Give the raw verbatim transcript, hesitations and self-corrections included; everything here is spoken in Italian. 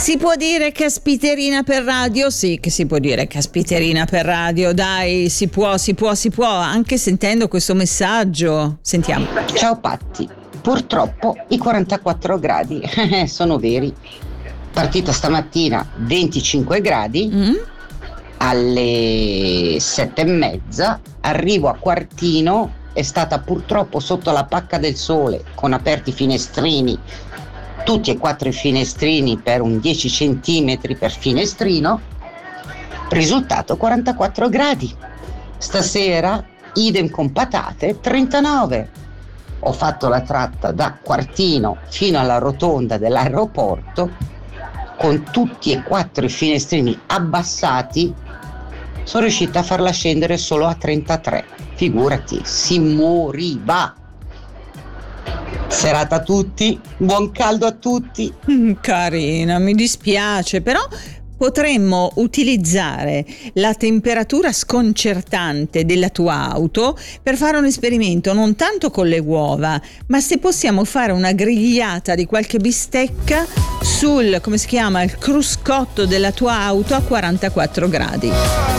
Si può dire caspiterina per radio? Sì, che si può dire caspiterina per radio, dai, si può, si può, si può, anche sentendo questo messaggio. Sentiamo. Ciao Patti, purtroppo i quarantaquattro gradi sono veri. Partita stamattina venticinque gradi, mm? Alle sette e mezza, arrivo a Quartino, è stata purtroppo sotto la pacca del sole, con aperti finestrini, tutti e quattro i finestrini per un dieci centimetri per finestrino, risultato quarantaquattro gradi. Stasera idem con patate, trentanove. Ho fatto la tratta da Quartino fino alla rotonda dell'aeroporto, con tutti e quattro i finestrini abbassati, sono riuscita a farla scendere solo a trentatré. Figurati, si moriva. Serata a tutti, buon caldo a tutti. Mm, carina, mi dispiace, però potremmo utilizzare la temperatura sconcertante della tua auto per fare un esperimento, non tanto con le uova, ma se possiamo fare una grigliata di qualche bistecca sul, come si chiama, il cruscotto della tua auto a quarantaquattro gradi.